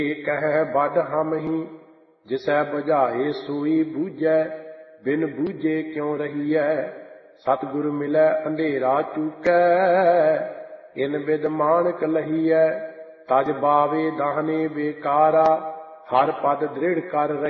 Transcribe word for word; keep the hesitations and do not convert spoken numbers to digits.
ਕਹਿ ਬਡ ਹਮ ਹੀ ਜਿਸੈ ਬੁਝਾਏ ਸੋਈ ਬੂਝੈ ਬਿਨ ਬੂਝੇ ਕਿਉ ਰਹੀਐ। ਸਤਿਗੁਰ ਮਿਲੈ ਅੰਧੇਰਾ ਚੂਕੈ ਇਨ ਬਿਦ ਮਾਣਕ ਲਹੀਐ। ਤਜ ਬਾਵੇ ਦਾਹਨੇ ਬੇਕਾਰਾ ਹਰ ਪਦ ਦ੍ਰਿੜ ਕਰ ਰਹੀ।